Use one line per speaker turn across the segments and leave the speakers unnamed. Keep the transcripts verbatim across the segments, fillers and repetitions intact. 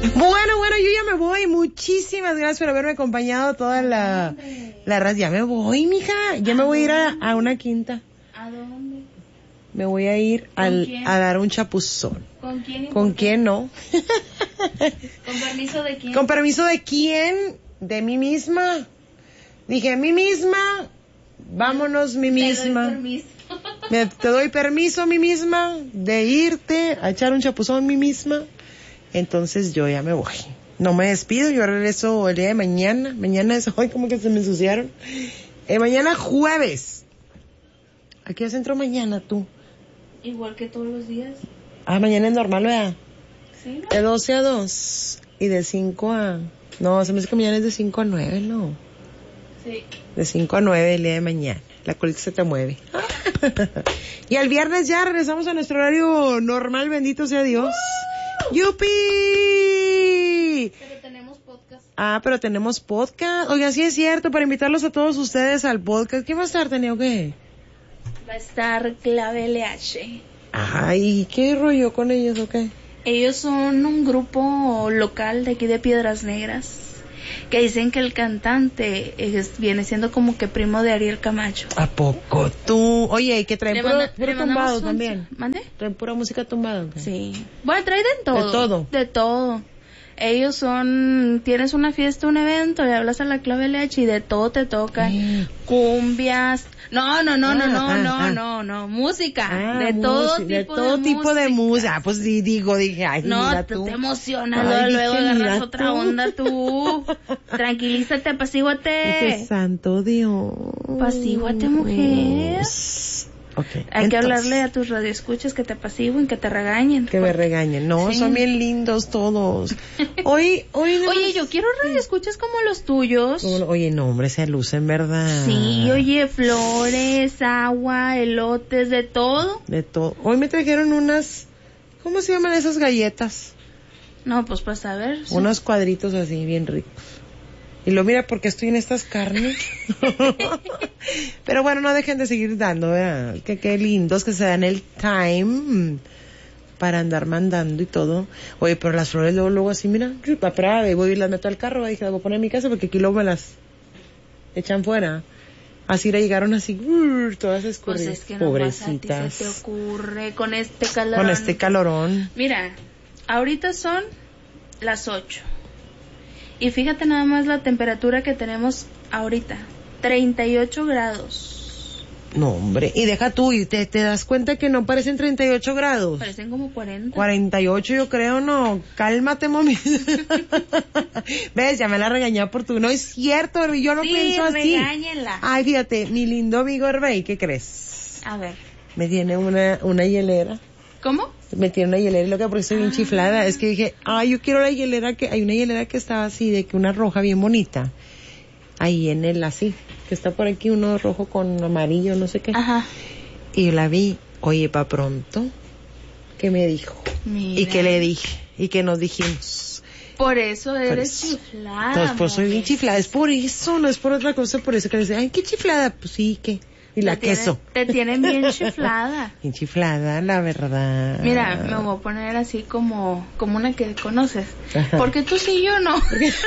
Bueno, bueno, yo ya me voy. Muchísimas gracias por haberme acompañado toda la, la raza. Ya me voy, mija. Ya me voy a ir a, a una quinta.
¿A dónde?
Me voy a ir al, a dar un chapuzón.
¿Con quién?
¿Con quién no?
¿Con permiso de quién?
¿Con permiso de quién? De mí misma. Dije, mí misma. Vámonos, mí misma.
Te doy permiso.
Me, te doy permiso, mí misma, de irte a echar un chapuzón, mí misma. Entonces yo ya me voy. No me despido, yo regreso el día de mañana. Mañana es hoy, como que se me ensuciaron. Eh, mañana jueves. ¿A qué hora entro mañana tú?
Igual que todos los días.
Ah, mañana es normal, ¿verdad?
Sí, ¿no?
De doce a dos. Y de cinco a... No, se me hace que mañana es de cinco a nueve, ¿no?
Sí.
De cinco a nueve el día de mañana. La colita se te mueve. Y el viernes ya regresamos a nuestro horario normal, bendito sea Dios. ¡Yupi!
Pero tenemos podcast.
Ah, pero tenemos podcast. Oiga, sí es cierto, para invitarlos a todos ustedes al podcast. ¿Qué va a estar, Tania, o qué?
Va a estar Clave L H.
Ay, ¿qué rollo con ellos o qué?
Ellos son un grupo local de aquí de Piedras Negras, que dicen que el cantante es, viene siendo como que primo de Ariel Camacho.
¿A poco tú? Oye, y que traen
Le
puro,
manda-
puro
le mandamos
tumbado
un-
también.
¿Mande?
Traen pura música tumbada. ¿o qué?
Sí. Bueno, trae de todo.
De todo.
De todo. Ellos son, tienes una fiesta, un evento, le hablas a la Clave L H y de todo te tocan.
Mm.
Cumbias. No, no, no,
Ah,
no, no,
ah,
no,
ah.
no, no. Música.
Ah,
de todo
música,
tipo
de todo
de
tipo de música.
música.
Ah, pues sí, digo, dije, ay,
No,
mira
te,
tú.
te emocionas,
Ay,
luego,
dije,
luego agarras
mira
otra
tú.
onda tú. Tranquilízate, apacíguate.
Dije, santo Dios.
Apacíguate, mujer.
Okay.
Hay que
Entonces,
hablarle a tus radioescuchas que te apaciguen, que te regañen.
que me regañen. No,
Sí.
son bien lindos todos. Hoy, hoy. no-
Oye, yo quiero radioescuchas como los tuyos.
Oye, no, hombre, se lucen, ¿verdad?
Sí, oye, flores, agua, elotes, de todo.
De todo. Hoy me trajeron unas, ¿cómo se llaman esas galletas?
No, pues para saber. sí.
Unos cuadritos así, bien ricos. Y lo mira porque estoy en estas carnes. Pero bueno, no dejen de seguir dando, ¿verdad? Que qué lindos que se dan el time para andar mandando y todo. Oye, pero las flores luego, luego así, mira, para, voy y las meto al carro, dije, las voy a poner en mi casa porque aquí luego me las echan fuera. Así le llegaron así, uh, todas
Pues
escurridas.
es que no
Pobrecitas.
a ti se te ocurre con este calor.
Con este calorón.
Mira, ahorita son las ocho. Y fíjate nada más la temperatura que tenemos ahorita. treinta y ocho grados.
No, hombre. Y deja tú, y te, te das cuenta que no parecen treinta y ocho grados.
Parecen como cuarenta.
cuarenta y ocho yo creo, no. Cálmate, mami. ¿Ves? Ya me la regañé por tu... No es cierto, yo no
Sí,
pienso así.
regáñenla.
Ay, fíjate, mi lindo amigo Herbey, ¿qué crees?
A ver,
Me tiene una, una hielera.
¿cómo?
Me tiene una hielera, loca, porque estoy bien
Ah.
chiflada. Es que dije, ay, yo quiero la hielera que... Hay una hielera que estaba así, de que una roja bien bonita. Ahí en el así, que está por aquí uno rojo con amarillo, no sé qué.
Ajá.
Y la vi, oye, pa' pronto, ¿qué me dijo?
Mira.
¿Y qué le dije? ¿Y qué nos dijimos?
Por eso eres
eso.
chiflada.
Entonces, pues soy bien
mujer.
chiflada, es por eso, no es por otra cosa, por eso que le dice, ay, qué chiflada, pues sí, ¿qué? Y la
Te tienen-
queso.
Te tienen bien chiflada.
Bien chiflada, la verdad.
Mira, me voy a poner así como, como una que conoces.
Ajá.
Porque tú sí, yo no.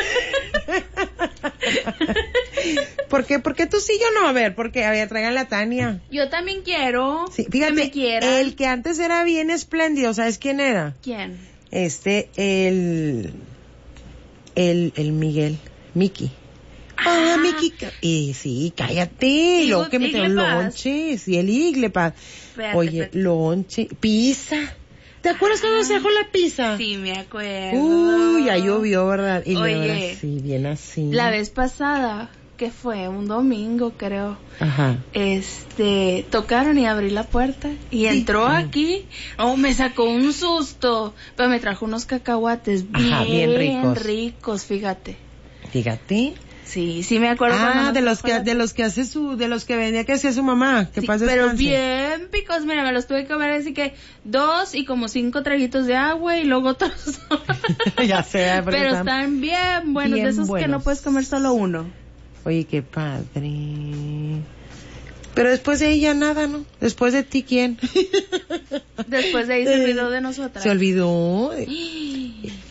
¿Por qué? ¿Por qué tú sí, yo no? A ver, porque, a ver, traigan la Tania.
Yo también quiero
Sí,
que me
fíjate,
quieran.
el que antes era bien espléndido, ¿sabes quién era?
¿Quién?
Este, el, el, el Miguel, Miki. Ah,
Ah.
Miki. ca- Y sí, cállate.
Igu-
Luego que me traen
Iglepas.
lonches. Y el Iglepas.
Espérate,
Oye,
espérate.
lonche. Pizza. ¿Te acuerdas cuando se dejó la pizza?
Sí, me acuerdo.
Uy, ya llovió, ¿verdad? Y luego
Oye,
era así, bien así.
La vez pasada, que fue un domingo, creo,
Ajá.
este, tocaron y abrí la puerta y entró
Mm.
aquí. Oh, me sacó un susto, pero me trajo unos cacahuates bien,
Ajá, bien ricos.
ricos, fíjate.
Fíjate.
Sí, sí me acuerdo. cuando
Ah,
nos
de los
fue
que,
la-
de los que hace su, de los que vendía que hacía su mamá. Que
Sí,
paz
pero
descanse.
bien picos, mira, me los tuve que comer así que dos y como cinco traguitos de agua y luego otros.
Ya sé, porque
Pero
están-
están bien buenos,
bien
de esos que
buenos.
no puedes comer solo uno.
Oye, qué padre. Pero después de ella nada, ¿no? Después de ti, ¿quién?
Después de ahí se olvidó de nosotras.
Se olvidó.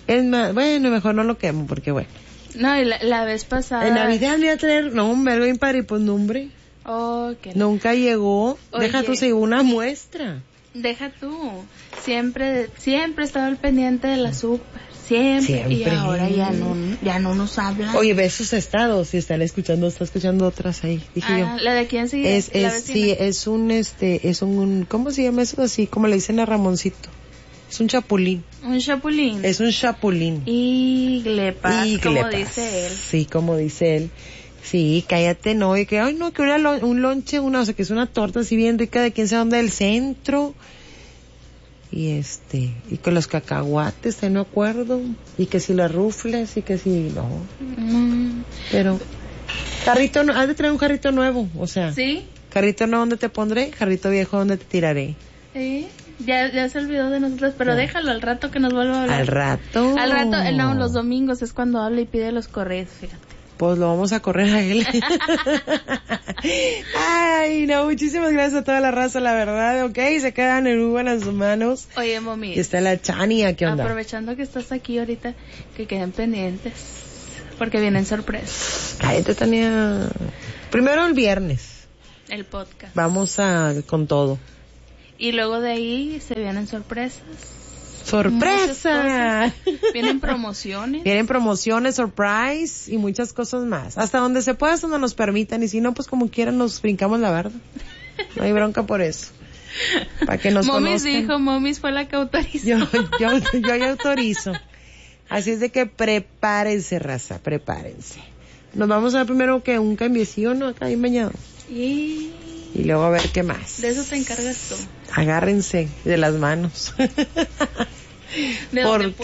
Es más, bueno, mejor no lo quemo porque bueno.
No, y la, la vez pasada...
En Navidad me iba a traer, no, un vergo bien padre, pues no, hombre.
Oh, qué
Nunca llegó.
Oye.
Deja tú, se llegó una muestra.
Deja tú. Siempre, siempre estaba al pendiente de la súper. Siempre.
Siempre.
Y ahora ya no, ya no nos habla.
Oye, ve sus estados, si está escuchando, está escuchando otras ahí, dije
Ah,
yo.
la de aquí enseguida.
Es,
la
es,
vecina.
sí, es un, este, es un, ¿cómo se llama eso? Así, como le dicen a Ramoncito. Es un chapulín.
Un chapulín.
Es un chapulín.
Y glepas,
Y
como
glepas.
dice él.
Sí, como dice él. Sí, cállate, no, y que, ay, no, que una lo- un lonche, una, o sea, que es una torta así bien rica de quién sabe dónde del centro. Y este, y con los cacahuates, ahí no acuerdo. Y que si las rufles, y que si, no.
Mm.
Pero, jarrito, no- has de traer un jarrito nuevo, o sea.
¿Sí?
Jarrito nuevo, ¿dónde te pondré? Jarrito viejo, ¿dónde te tiraré?
Sí. Ya, ya se olvidó de nosotros, pero
No.
déjalo al rato que nos vuelva a hablar.
Al rato.
Al rato, eh, no, los domingos es cuando habla y pide los correos, fíjate.
Pues lo vamos a correr a él. Ay, no, muchísimas gracias a toda la raza, la verdad, ok, se quedan en muy buenas manos.
Oye, mami.
Y está la Chania, ¿qué onda?
Aprovechando que estás aquí ahorita, que queden pendientes, porque vienen sorpresas.
Cállate, Tania. Primero el viernes,
El podcast.
vamos a, con todo.
Y luego de ahí se vienen sorpresas.
¡Sorpresa!
Muchas cosas. Vienen promociones.
Vienen promociones, surprise y muchas cosas más. Hasta donde se pueda, hasta donde nos permitan. Y si no, pues como quieran nos brincamos la verdad. No hay bronca por eso. Para que nos
Momis
conozcan.
dijo, Momis fue la que autorizó.
Yo, yo, yo ya autorizo. Así es de que prepárense, raza, prepárense. Nos vamos a dar primero que un cambiecillo, ¿no? Acá bien bañado.
Y
Y luego a ver qué más.
de eso te encargas tú.
Agárrense de las manos.
De
Por-
donde